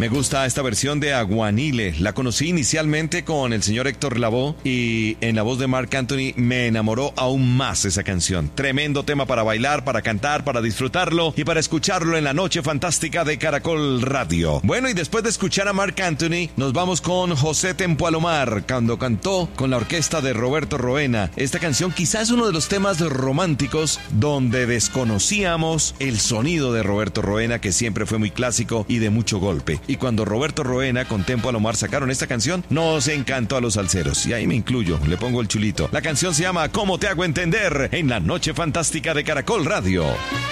Me gusta esta versión de Aguanile. La conocí inicialmente con el señor Héctor Lavoe y en la voz de Marc Anthony me enamoró aún más esa canción. Tremendo tema para bailar, para cantar, para disfrutarlo y para escucharlo en la noche fantástica de Caracol Radio. Bueno, y después de escuchar a Marc Anthony, nos vamos con José Tempo Alomar, cuando cantó con la orquesta de Roberto Roena. Esta canción quizás es uno de los temas románticos donde desconocíamos el sonido de Roberto Roena, que siempre fue muy clásico y de mucho golpe. Y cuando Roberto Roena con Tempo Alomar sacaron esta canción, nos encantó a los salseros. Y ahí me incluyo, le pongo el chulito. La canción se llama ¿Cómo te hago entender? En la noche fantástica de Caracol Radio.